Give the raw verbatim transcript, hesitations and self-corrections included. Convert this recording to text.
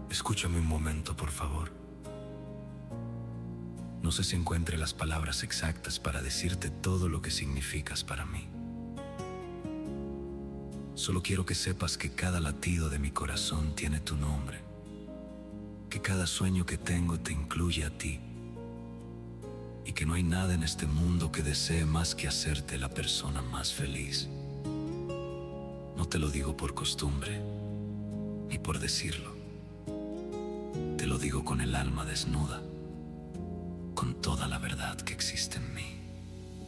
Escúchame un momento, por favor. No sé si encuentre las palabras exactas para decirte todo lo que significas para mí. Solo quiero que sepas que cada latido de mi corazón tiene tu nombre, que cada sueño que tengo te incluye a ti, y que no hay nada en este mundo que desee más que hacerte la persona más feliz. No te lo digo por costumbre, ni por decirlo. Te lo digo con el alma desnuda, con toda la verdad que existe en mí.